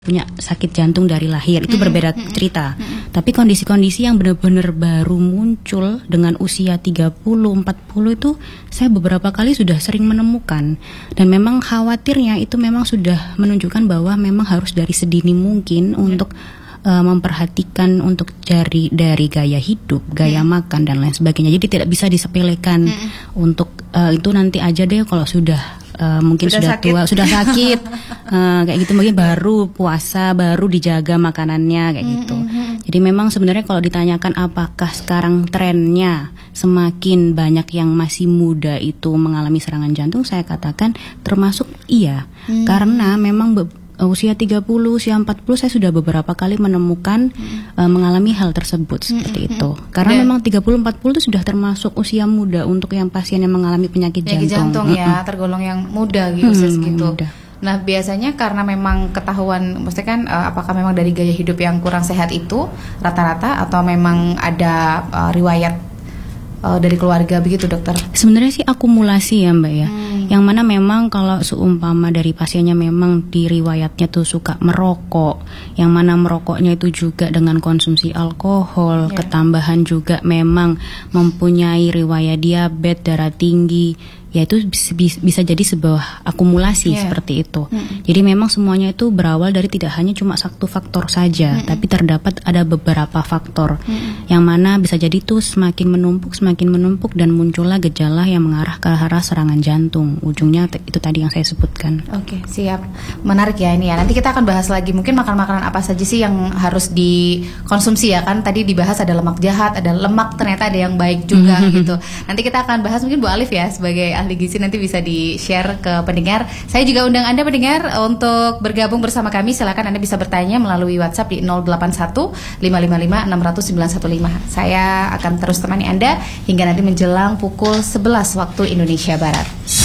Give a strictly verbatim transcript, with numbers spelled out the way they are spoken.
punya sakit jantung dari lahir, itu Mm-mm. berbeda Mm-mm. cerita. Mm-mm. Tapi kondisi-kondisi yang benar-benar baru muncul dengan usia tiga puluh, empat puluh itu saya beberapa kali sudah sering menemukan. Dan memang khawatirnya itu memang sudah menunjukkan bahwa memang harus dari sedini mungkin mm-hmm. untuk uh, memperhatikan untuk dari dari gaya hidup, gaya mm-hmm. makan dan lain sebagainya. Jadi tidak bisa disepelekan mm-hmm. untuk uh, itu nanti aja deh kalau sudah Uh, mungkin sudah, sudah tua, sudah sakit, uh, kayak gitu mungkin baru puasa, baru dijaga makanannya kayak gitu. Mm-hmm. Jadi memang sebenarnya kalau ditanyakan apakah sekarang trennya semakin banyak yang masih muda itu mengalami serangan jantung, saya katakan termasuk iya, mm-hmm. karena memang be- usia tiga puluh, usia empat puluh saya sudah beberapa kali menemukan hmm. uh, mengalami hal tersebut seperti hmm. itu. Karena Dan, memang tiga puluh, empat puluh itu sudah termasuk usia muda untuk yang pasien yang mengalami penyakit, penyakit jantung. jantung ya, hmm. tergolong yang muda gitu, usia hmm, segitu. Muda. Nah, biasanya karena memang ketahuan, maksudnya kan uh, apakah memang dari gaya hidup yang kurang sehat itu rata-rata atau memang ada uh, riwayat Uh, dari keluarga begitu, dokter? Sebenarnya sih akumulasi ya, Mbak ya. Hmm. Yang mana memang kalau seumpama dari pasiennya memang di riwayatnya tuh suka merokok, yang mana merokoknya itu juga dengan konsumsi alkohol, yeah. ketambahan juga memang mempunyai riwayat diabetes, darah tinggi, ya itu bisa, bisa jadi sebuah akumulasi yeah. seperti itu. Mm-hmm. Jadi memang semuanya itu berawal dari tidak hanya cuma satu faktor saja, mm-hmm. tapi terdapat ada beberapa faktor mm-hmm. yang mana bisa jadi itu semakin menumpuk, semakin menumpuk dan muncullah gejala yang mengarah ke arah serangan jantung. Ujungnya t- itu tadi yang saya sebutkan. Oke, okay, siap. Menarik ya ini ya. Nanti kita akan bahas lagi mungkin makan-makanan apa saja sih yang harus dikonsumsi ya kan. Tadi dibahas ada lemak jahat, ada lemak ternyata ada yang baik juga mm-hmm. gitu. Nanti kita akan bahas mungkin Bu Alif ya sebagai ahli gizi nanti bisa di-share ke pendengar. Saya juga undang Anda pendengar untuk bergabung bersama kami. Silakan Anda bisa bertanya melalui WhatsApp di nol delapan satu lima lima lima enam nol nol sembilan satu lima. Saya akan terus temani Anda hingga nanti menjelang pukul sebelas waktu Indonesia Barat.